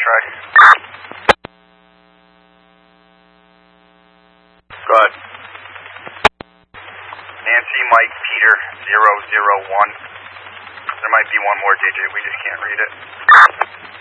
try. Go ahead. Nancy, Mike, Peter, 001. There might be one more digit, we just can't read it.